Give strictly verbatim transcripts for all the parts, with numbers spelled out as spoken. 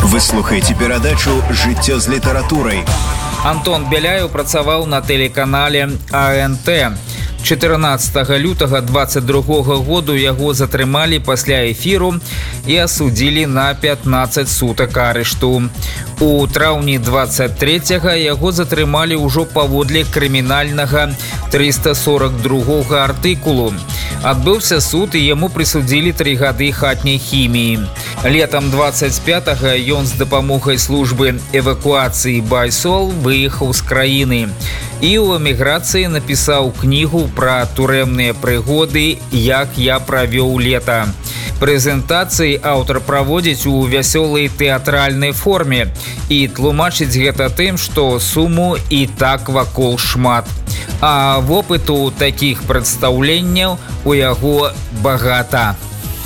Вы слухаеце перадачу «Жыццё з літаратурай». Антон Беляев працаваў на тэлеканале А Н Т. чатырнаццатага лютага двадцать другога году яго затрымалі пасля эфіру і асудзілі на пятнаццаць сутак арышту. У траўні двадцать трэцяга яго затрымалі ўжо паводле крымінальнага триста сорок другога артыкулу. Адбыўся суд і яму прысудзілі тры гады хатняй хіміі. Летам двадцать пятага ён з дапамогай службы эвакуацыі Байсол выехаў з краіны і ў эміграцыі напісаў кнігу пра турэмныя прыгоды «Як я правёў лета». Прэзентацыі аўтар праводзіць у вясёлай тэатральнай форме і тлумачыць гэта тым, што суму і так вакол шмат. А вопыту такіх прадстаўленняў у яго багата.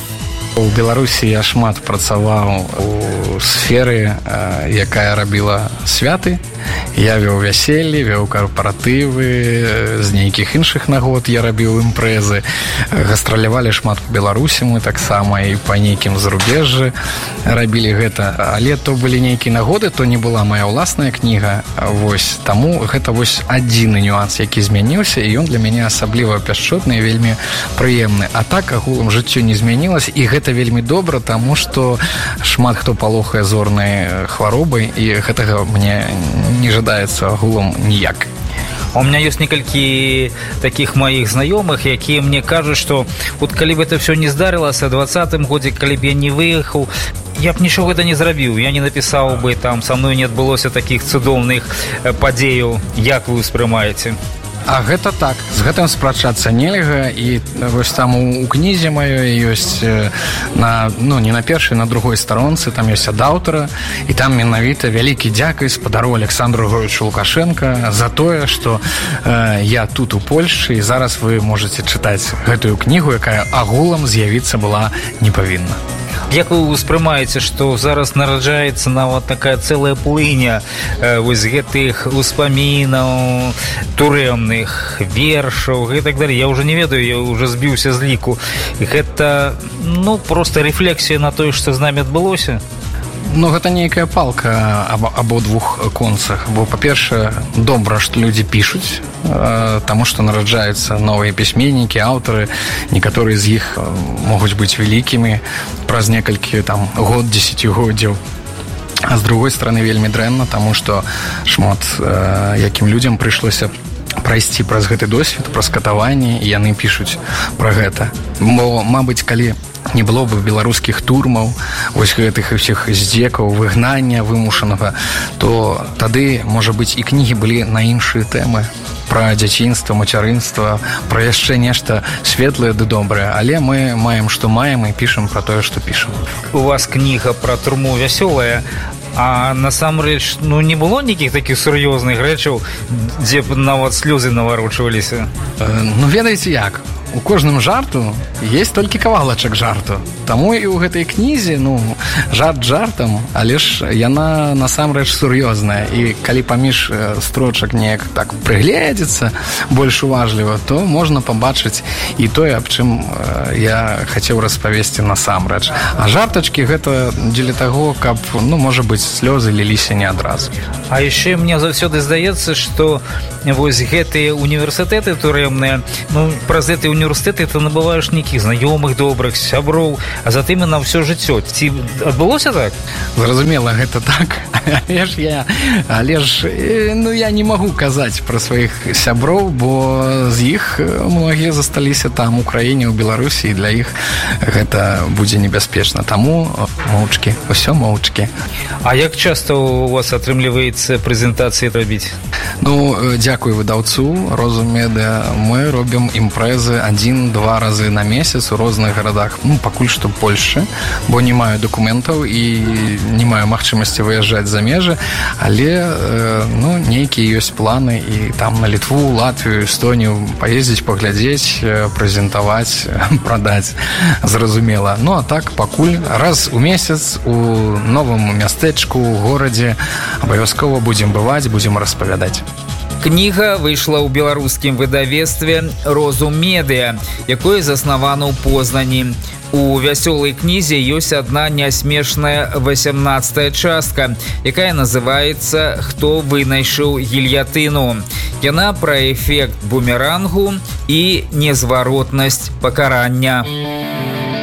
У Беларусі я шмат працаваў у сферы, якая рабіла святы. Я вёў вяселлі, вёў карпаратывы, з нейкіх іншых нагод я рабіў імпрэзы. Гастралявалі шмат по Беларусі мы таксама і па нейкім зарубежжы рабілі гэта. Але то былі нейкія нагоды, то не была моя ўласная кніга. Вось, таму гэта вось адзіны нюанс, які змяніўся, і ён для мяне асабліва пяшчотны і вельмі прыемны. А так агулам жыццё не змянілася, і гэта вельмі добра, таму што шмат хто палохае зорнай хваробай, і гэтага мне не жадаецца агулам ніяк. У меня есть некалькі таких моих знаёмых, якія мне кажуць, што вот калі б это все не здарылася ў двадцатым годзе, калі б я не выехаў, я б нічога гэта не зрабіў, я не напісаў бы там, са мной не адбылося такіх цудоўных падзеяў, як вы ўспрымаеце. А гэта так, з гэтым спрачацца нельга, і вось там у, у кнізе маёй ёсць на, ну, не на першай, на другой старонцы, там ёсць ад аўтара, і там менавіта вялікі дзякуй спадару Александру Григорьевичу Лукашенко за тое, што э, я тут у Польшчы, і зараз вы можете чытаць гэтую кнігу, якая агулам з'явіцца была не павінна. Як вы ўспрымаеце, што зараз нараджаецца нават такая цэлая плыня э, вось гэтых успамінаў, турэмных, вершаў і так далее. Я ўжо не ведаю, я ўжо збіўся з ліку. Гэта, ну, проста рэфлексія на тое, што з намі адбылося. Ну, гэта нейкая палка аб, абодвух концах, бо, па-першае, добра, што людзі пішуць, э, таму што нараджаюцца новыя пісьменнікі, аўтары, некаторыя з іх могуць быць вялікімі праз некалькі там год, дзесяцігоддзяў. А з другой стороны, вельмі дрэнна, таму што шмат э, якім людзям прыйшлося прайсці праз гэты досвед, праз катаванні, і яны пішуць пра гэта. Бо, мабыць, калі не было бы беларускіх турмаў, вось гэтых усіх здзекаў, выгнання вымушанага, то тады, можа быць, і кнігі былі на іншыя тэмы, пра дзяцінства, мацярынства, пра яшчэ нешта светлае ды добрае, але мы маем, што маем, і пішам пра тое, што пішам. У вас кніга пра турму вясёлая, а насамрэч, ну, не было нейкіх такіх сур'ёзных рэчаў, дзе б нават слёзы наварочваліся? Э, ну, ведаеце як? У кожным жарту есть толькі кавалачак жарту. Таму і ў гэтай кнізе, ну, жарт жартам, але ж яна насамрэч сур'ёзная. І калі паміж строчак неяк так прыгледзецца больш уважліва, то можна пабачыць і тое, аб чым я хацеў распавесці насамрэч. А жартачкі гэта дзеля таго, каб, ну, можа быць, слёзы ліліся не адразу. А яшчэ мне заўсёды здаецца, што вось гэтыя універсітэты турэмныя, ну, праз гэтыя універсітэты ты набываеш нейкіх знаёмых, добрых, сяброў, а затым і на ўсё жыццё. Ці адбылося так? Зразумела, гэта так. Але ж я, але ж, ну, я не магу казаць пра сваіх сяброў, бо з іх многія засталіся там у краіне, у Беларусі, і для іх гэта будзе небяспечна. Таму моўчкі, усё моўчкі. А як часта у вас атрымліваецца прэзентацыі рабіць? Ну, дзякуй выдаўцу Розум Медыа. Мы робім імпрэзы адзін-два разы на месяц у розных гарадах. Ну, пакуль што Польшчы, бо не маю дакументаў і не маю магчымасці выязджаць за межы, але, ну, нейкія ёсць планы і там на Літву, Латвію, Эстонію паездзіць, паглядзець, прэзентаваць, прадаць, зразумела. Ну, а так, пакуль раз у месяц у новым мястэчку, у горадзе абавязкова будзем бываць, будзем распавядаць. Кніга выйшла ў беларускім выдавецтве «Розум Медыа», якое заснавана ў Познані. У вясёлай кнізе ёсць адна нясмешная васямнадцатая частка, якая называецца «Хто вынайшаў гільятыну». Яна пра эфект бумерангу і незваротнасць пакарання.